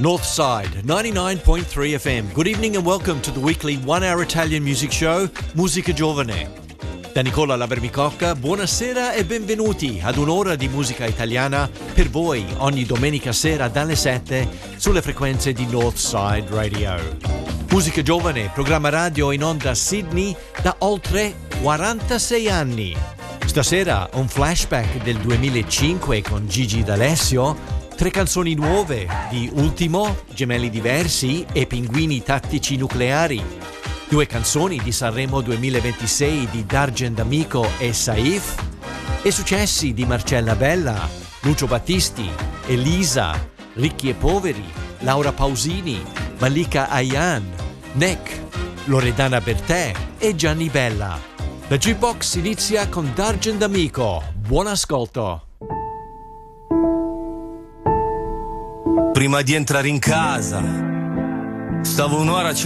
Northside 99.3 FM. Good evening and welcome to the weekly 1-hour Italian music show Musica Giovane. Da Nicola Laverbicocca, buonasera e benvenuti ad un'ora di musica italiana per voi ogni domenica sera dalle 7 sulle frequenze di Northside Radio. Musica Giovane, programma radio in onda a Sydney da oltre 46 anni. Stasera un flashback del 2005 con Gigi D'Alessio, 3 canzoni nuove di Ultimo, Gemelli Diversi e Pinguini Tattici Nucleari, 2 canzoni di Sanremo 2026 di Dargen D'Amico e Saif, e successi di Marcella Bella, Lucio Battisti, Elisa, Ricchi e Poveri, Laura Pausini, Malika Ayan, Nek, Loredana Bertè e Gianni Bella. La Jukebox inizia con Dargen D'Amico. Buon ascolto. Prima di entrare in casa stavo un'ora